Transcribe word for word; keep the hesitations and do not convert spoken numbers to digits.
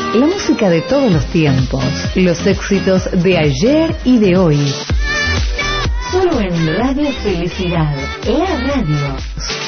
La música de todos los tiempos, los éxitos de ayer y de hoy. Solo en Radio Felicidad, la radio.